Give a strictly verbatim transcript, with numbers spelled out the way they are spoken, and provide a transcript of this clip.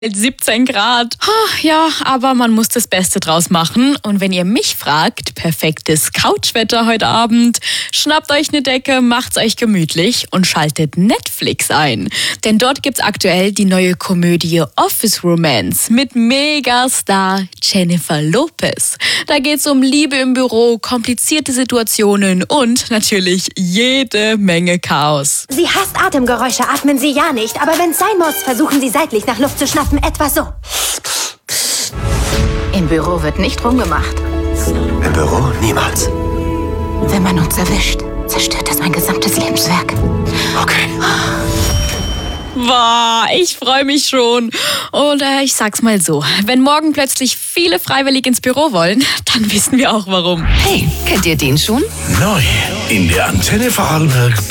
siebzehn Grad. Ja, aber man muss das Beste draus machen. Und wenn ihr mich fragt, perfektes Couchwetter heute Abend. Schnappt euch eine Decke, macht's euch gemütlich und schaltet Netflix ein. Denn dort gibt's aktuell die neue Komödie Office Romance mit Megastar Jennifer Lopez. Da geht's um Liebe im Büro, komplizierte Situationen und natürlich jede Menge Chaos. Sie hasst Atemgeräusche, atmen Sie ja nicht. Aber wenn's sein muss, versuchen Sie seitlich nach Luft zu schnappen. Etwa so. Im Büro wird nicht rumgemacht. Im Büro niemals. Wenn man uns erwischt, zerstört das mein gesamtes Lebenswerk. Okay. Boah, ich freue mich schon. Oder ich sag's mal so, wenn morgen plötzlich viele freiwillig ins Büro wollen, dann wissen wir auch warum. Hey, kennt ihr den schon? Neu in der Antenne Vorarlberg